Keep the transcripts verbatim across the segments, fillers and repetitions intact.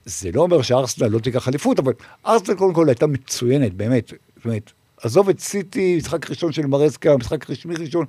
זה לא אומר שארסנל לא תיקח אליפות, אבל ארסנל קודם כל הייתה מצוינת, באמת, זאת אומרת, עזוב את סיטי, משחק ראשון של מרסקה, משחק רשמי ראשון,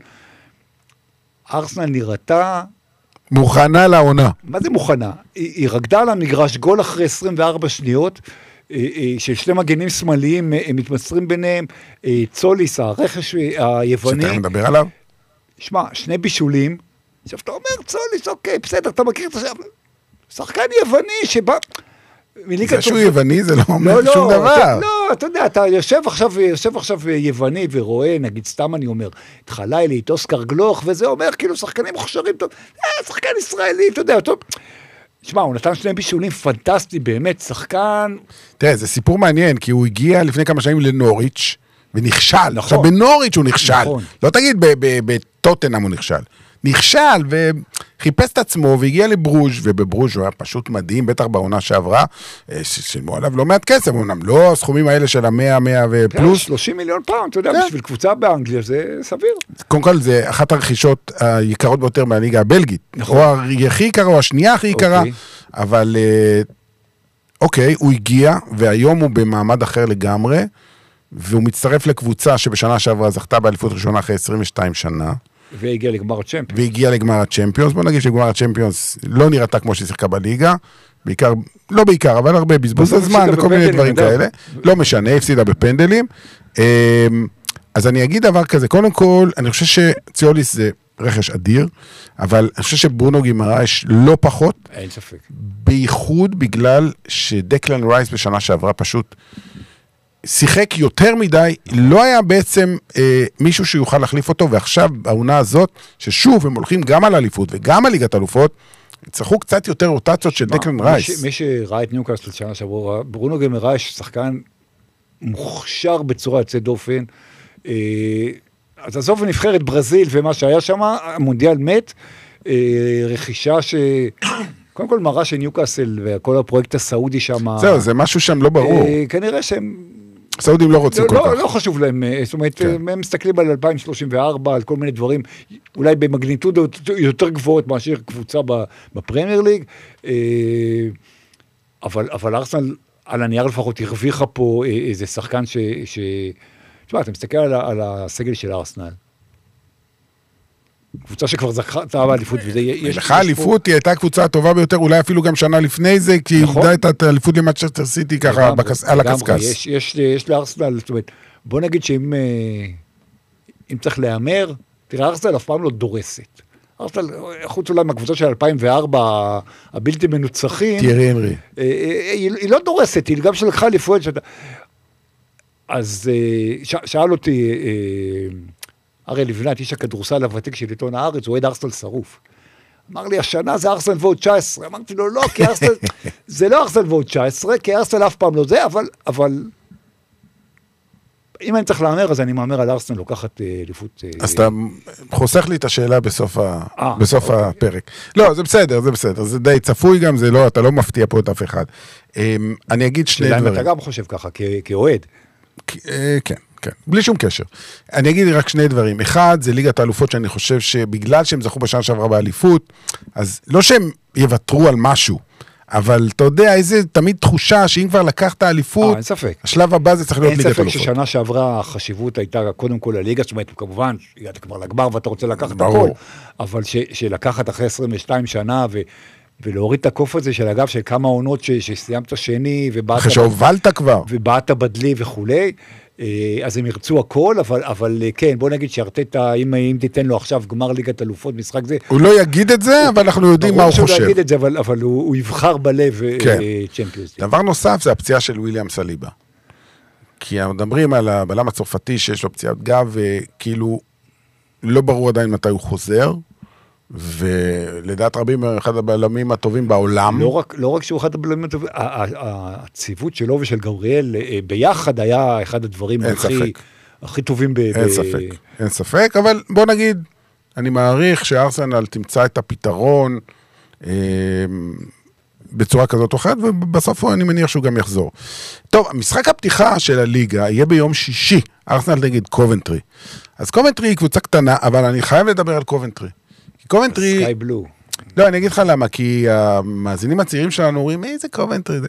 ארסנל נראתה... מוכנה לעונה. מה זה מוכנה? היא, היא רקדה על המגרש גול אחרי עשרים וארבע שניות, של שני מגנים שמאליים מתמסרים ביניהם, צוליס, הרכש היווני. שאתה מדבר עליו? שמע, שני בישולים, עכשיו אתה אומר צוליס, אוקיי, בסדר, אתה מכיר את השם, שחקן יווני שבא... זה שהוא יווני זה לא אומר שום דבר. לא, אתה יודע, אתה יושב עכשיו, יושב עכשיו יווני ורואה, נגיד סתם אני אומר, את חלילי, את אוסקר גלוך, וזה אומר כאילו שחקנים מוכשרים טוב, שחקן ישראלי, אתה יודע, טוב. תשמע, הוא נתן שני בישולים פנטסטי, באמת, שחקן... תראה, זה סיפור מעניין, כי הוא הגיע לפני כמה שנים לנוריץ' ונכשל. נכון. עכשיו, בנוריץ' הוא נכשל. נכון. לא תגיד, בטוטנהאם הוא נכשל. נכשל וחיפש את עצמו והגיע לברוז', ובברוז' הוא היה פשוט מדהים, בטח בעונה שעברה, שילמו עליו לא מעט כסף, אמנם לא הסכומים האלה של המאה, מאה ופלוס. שלושים מיליון פאונד, אתה יודע, בשביל קבוצה באנגליה זה סביר. קודם כל, זה אחת הרכישות היקרות ביותר מהליגה הבלגית. או הכי יקרה, או השנייה הכי יקרה, אבל אוקיי, הוא הגיע, והיום הוא במעמד אחר לגמרי, והוא מצטרף לקבוצה שבשנה שעברה זכתה באליפות ראשונה אחרי עשרים ושתיים שנה, והגיע לגמר הצ'מפיונס. והגיע לגמר הצ'מפיונס, בוא נגיד שגמר הצ'מפיונס לא נראתה כמו שהיא שיחקה בליגה, בעיקר, לא בעיקר, אבל הרבה בזבוז הזמן וכל מיני דברים כאלה, לא משנה, הפסידה בפנדלים. אז אני אגיד דבר כזה, קודם כל, אני חושב שציוליס זה רכש אדיר, אבל אני חושב שברונו גימרייש לא פחות, אין ספק. בייחוד בגלל שדקלן רייס בשנה שעברה פשוט שיחק יותר מדי, לא היה בעצם אה, מישהו שיוכל להחליף אותו, ועכשיו העונה הזאת, ששוב הם הולכים גם על אליפות וגם על ליגת אלופות, צריכו קצת יותר רוטציות של דקלן רייס. מי שראה את ניוקאסל שנה שעברה, ברונו גימרייש שחקן מוכשר בצורה יוצאת דופן, אה, אז עזוב נבחרת ברזיל ומה שהיה שם, המונדיאל מת, אה, רכישה ש... קודם כל מראה שניוקאסל וכל הפרויקט הסעודי שם... זהו, זה משהו שם לא ברור. אה, כנראה שהם... סעודים לא רוצים לא, כל לא, כך. לא חשוב להם, זאת אומרת, כן. הם מסתכלים על אלפיים שלושים וארבע, על כל מיני דברים, אולי במגניטוד יותר גבוהות מאשר קבוצה בפרמייר ליג, אבל, אבל ארסנל על הנייר לפחות הרוויחה פה איזה שחקן ש... ש... תשמע, אתה מסתכל על, על הסגל של ארסנל, קבוצה שכבר זכתה באליפות, וזה יש... לך האליפות היא הייתה הקבוצה הטובה ביותר, אולי אפילו גם שנה לפני זה, כי היא איבדה את האליפות למנצ'סטר סיטי ככה על הקסקס. יש לארסנל, זאת אומרת, בוא נגיד שאם אם צריך להיאמר, תראה, ארסנל אף פעם לא דורסת. ארסנל, חוץ אולי מהקבוצה של אלפיים וארבע, הבלתי מנוצחים, תיארי הנרי. היא לא דורסת, היא גם שלקחה אליפות. אז שאל אותי... הרי לבנת, איש הכדורסל הוותיק של עיתון הארץ, הוא אוהד ארסנל שרוף. אמר לי, השנה זה ארסנל ועוד תשע עשרה. אמרתי לו, לא, כי ארסנל, זה לא ארסנל ועוד תשע עשרה, כי ארסנל אף פעם לא זה, אבל, אבל, אם אני צריך לאמר, אז אני מאמר על ארסנל לוקחת אליפות. אז אתה חוסך לי את השאלה בסוף, ה... בסוף הפרק. לא, זה בסדר, זה בסדר, זה די צפוי גם, זה לא, אתה לא מפתיע פה את אף אחד. אני אגיד שני דברים. אתה גם חושב ככה, כאוהד. כן. כן, בלי שום קשר. אני אגיד רק שני דברים. אחד, זה ליגת האלופות שאני חושב שבגלל שהם זכו בשנה שעברה באליפות, אז לא שהם יוותרו על משהו, אבל אתה יודע, איזה תמיד תחושה שאם כבר לקחת האליפות, אין ספק. השלב הבא זה צריך להיות ליגת האלופות. אין ספק ששנה שעברה החשיבות הייתה קודם כל לליגה, זאת אומרת, כמובן, הגעת כבר לגמר ואתה רוצה לקחת את הכל, אבל שלקחת אחרי עשרים ושתיים שנה ו... ולהוריד את הקוף הזה של אגב, של כמה עונות שסיימת שני, אחרי שהובלת כבר. ובאת בדלי וכולי, אז הם ירצו הכל, אבל, אבל כן, בוא נגיד שארטטה, אם, אם תיתן לו עכשיו גמר ליגת אלופות, משחק זה... הוא לא יגיד את זה, אבל אנחנו יודעים מה הוא חושב. הוא לא יגיד את זה, אבל, אבל הוא, הוא יבחר בלב כן. צ'מפיונס. דבר נוסף זה הפציעה של וויליאם סליבה. כי מדברים על הבלם הצרפתי שיש לו פציעת גב, וכאילו לא ברור עדיין מתי הוא חוזר, ולדעת רבים אחד הבלמים הטובים בעולם. לא רק, לא רק שהוא אחד הבלמים הטובים, הציוות שלו ושל גבריאל ביחד היה אחד הדברים הכי, הכי טובים. אין ספק, אין ספק, אבל בוא נגיד, אני מעריך שארסנל תמצא את הפתרון בצורה כזאת או אחרת, ובסוף אני מניח שהוא גם יחזור. טוב, המשחק הפתיחה של הליגה יהיה ביום שישי, ארסנל נגד קובנטרי. אז קובנטרי היא קבוצה קטנה, אבל אני חייב לדבר על קובנטרי. קובנטרי... סקאי בלו. לא, אני אגיד לך למה, כי המאזינים הצעירים שלנו אומרים, איזה קובנטרי זה.